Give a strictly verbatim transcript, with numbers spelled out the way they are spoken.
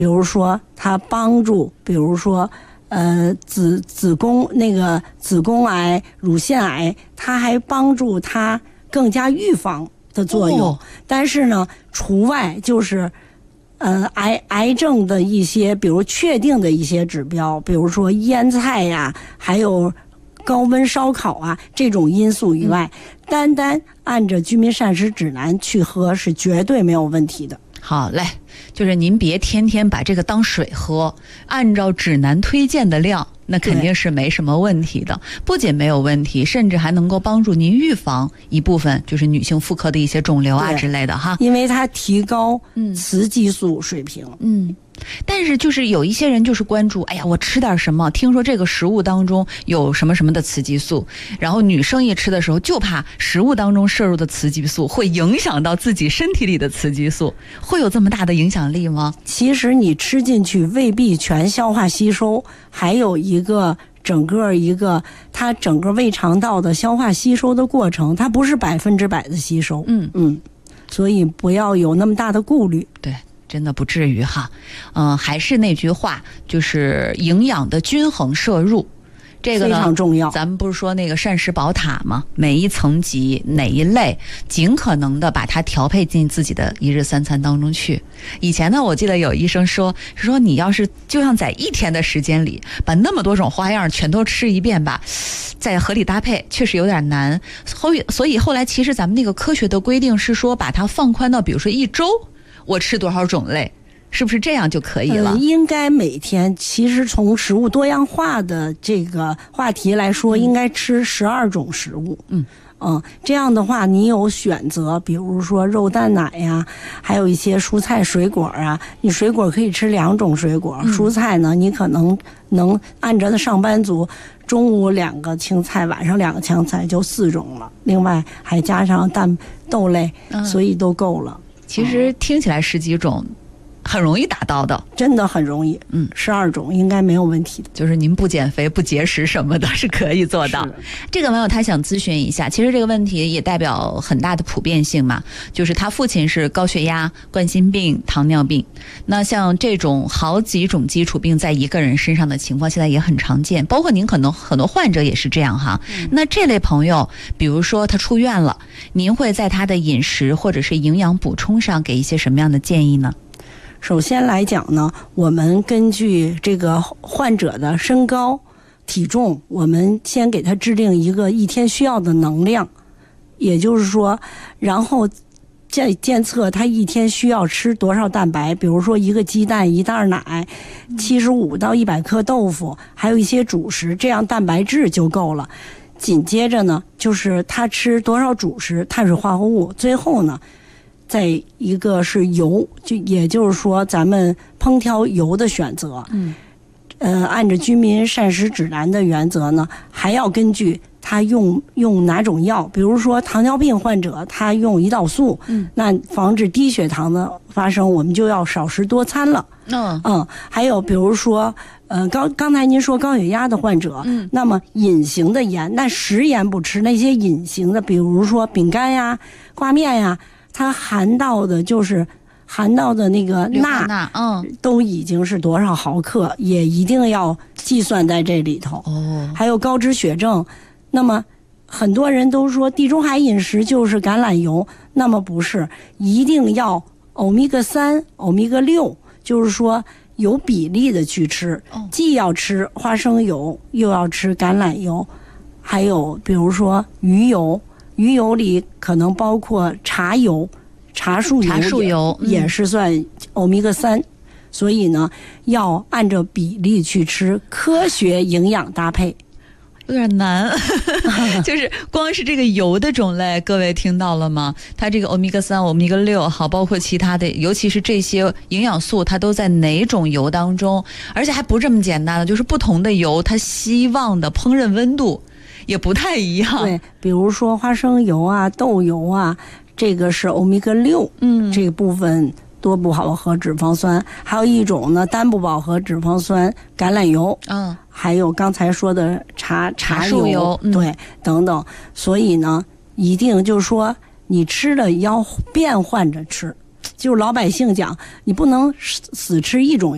比如说它帮助，比如说呃子子宫那个子宫癌、乳腺癌，它还帮助它更加预防的作用。哦、但是呢，除外就是呃癌癌症的一些，比如确定的一些指标，比如说腌菜呀，还有高温烧烤啊这种因素以外，嗯、单单按着居民膳食指南去喝是绝对没有问题的。 好嘞，就是您别天天把这个当水喝，按照指南推荐的量，那肯定是没什么问题的。不仅没有问题，甚至还能够帮助您预防一部分就是女性妇科的一些肿瘤啊之类的哈。 因为它提高雌激素水平。 嗯。嗯，但是就是有一些人就是关注，哎呀，我吃点什么？听说这个食物当中有什么什么的雌激素，然后女生一吃的时候就怕食物当中摄入的雌激素会影响到自己身体里的雌激素，会有这么大的影响力吗？ 其实你吃进去未必全消化吸收，还有一个整个一个它整个胃肠道的消化吸收的过程，它不是百分之百的吸收。嗯嗯，所以不要有那么大的顾虑。 对。真的不至于哈，嗯、呃，还是那句话，就是营养的均衡摄入，这个呢非常重要。 咱们不是说那个膳食宝塔吗？每一层级哪一类，尽可能的把它调配进自己的一日三餐当中去。以前呢，我记得有医生说，是说你要是就像在一天的时间里把那么多种花样全都吃一遍吧，再合理搭配确实有点难。所以，所以后来其实咱们那个科学的规定是说，把它放宽到比如说一周。我吃多少种类，是不是这样就可以了？ 呃、应该每天，其实从食物多样化的这个话题来说，嗯、应该吃十二种食物。嗯嗯，这样的话，你有选择，比如说肉蛋奶呀，还有一些蔬菜水果啊。你水果可以吃两种水果，嗯、蔬菜呢，你可能能按照的上班族，中午两个青菜，晚上两个青菜就四种了。另外还加上蛋豆类，嗯、所以都够了。 其实听起来十几种很容易达到的， 真的很容易。嗯，十二种应该没有问题的。 就是您不减肥不节食什么的是可以做到。这个网友他想咨询一下，其实这个问题也代表很大的普遍性嘛，就是他父亲是高血压、冠心病、糖尿病，那像这种好几种基础病在一个人身上的情况现在也很常见，包括您可能很多患者也是这样哈。嗯、那这类朋友比如说他出院了，您会在他的饮食或者是营养补充上给一些什么样的建议呢？ 首先来讲呢，我们根据这个患者的身高、体重，我们先给他制定一个一天需要的能量，也就是说，然后再监测他一天需要吃多少蛋白，比如说一个鸡蛋、一袋奶、七十五到一百克豆腐，还有一些主食，这样蛋白质就够了。紧接着呢，就是他吃多少主食、碳水化合物，最后呢。再一个是油，就也就是说咱们烹调油的选择，嗯，呃，按照居民膳食指南的原则呢，还要根据他用用哪种药，比如说糖尿病患者他用胰岛素，嗯，那防止低血糖的发生，我们就要少食多餐了。嗯嗯，还有比如说，呃，刚刚才您说高血压的患者，嗯，那么隐形的盐，那食盐不吃，那些隐形的，比如说饼干呀、挂面呀。它含到的就是含到的那个钠，嗯，都已经是多少毫克，也一定要计算在这里头。哦，还有高脂血症，那么很多人都说地中海饮食就是橄榄油，那么不是，一定要欧米伽三、欧米伽六，就是说有比例的去吃，哦、既要吃花生油，又要吃橄榄油，还有比如说鱼油。鱼油里可能包括茶油、茶树油， 茶树油也是算欧米伽三，所以呢，要按照比例去吃，科学营养搭配。 有点难，就是光是这个油的种类，各位听到了吗？它这个欧米伽三、欧米伽六，好，包括其他的，尤其是这些营养素，它都在哪种油当中？而且还不这么简单的，就是不同的油，它希望的烹饪温度也不太一样。 对，比如说花生油啊、豆油啊，这个是欧米伽六，嗯，这个部分多不饱和脂肪酸，还有一种呢单不饱和脂肪酸橄榄油，嗯，还有刚才说的茶茶油， 油嗯、 对，等等。所以呢，一定就是说你吃的要变换着吃，就是老百姓讲，你不能死吃一种。